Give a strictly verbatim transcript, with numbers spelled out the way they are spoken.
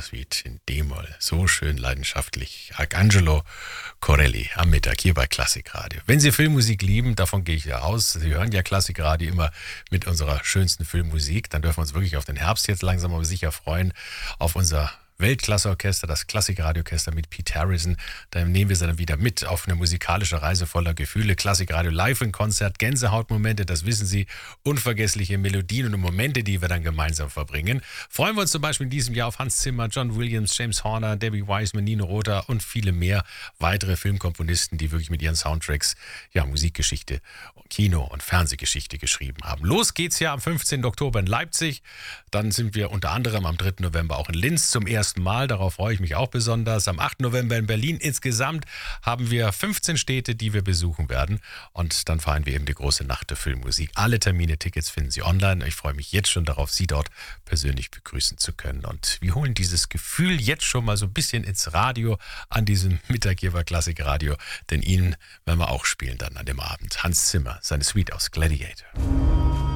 Suite in D-Moll. So schön leidenschaftlich. Arcangelo Corelli am Mittag hier bei Klassikradio. Wenn Sie Filmmusik lieben, davon gehe ich ja aus, Sie hören ja Klassikradio immer mit unserer schönsten Filmmusik, dann dürfen wir uns wirklich auf den Herbst jetzt langsam aber sicher freuen, auf unser Weltklasseorchester, das Klassikradioorchester mit Pete Harrison. Da nehmen wir sie dann wieder mit auf eine musikalische Reise voller Gefühle. Klassikradio live in Konzert, Gänsehautmomente, das wissen Sie, unvergessliche Melodien und Momente, die wir dann gemeinsam verbringen. Freuen wir uns zum Beispiel in diesem Jahr auf Hans Zimmer, John Williams, James Horner, Debbie Wiseman, Nino Rota und viele mehr weitere Filmkomponisten, die wirklich mit ihren Soundtracks ja Musikgeschichte, Kino- und Fernsehgeschichte geschrieben haben. Los geht's ja am fünfzehnten Oktober in Leipzig. Dann sind wir unter anderem am dritten November auch in Linz zum ersten Mal, darauf freue ich mich auch besonders. Am achten November in Berlin. Insgesamt haben wir fünfzehn Städte, die wir besuchen werden. Und dann feiern wir eben die große Nacht der Filmmusik. Alle Termine, Tickets finden Sie online. Ich freue mich jetzt schon darauf, Sie dort persönlich begrüßen zu können. Und wir holen dieses Gefühl jetzt schon mal so ein bisschen ins Radio an diesem Mittag hier bei Klassikradio. Denn Ihnen werden wir auch spielen dann an dem Abend. Hans Zimmer, seine Suite aus Gladiator.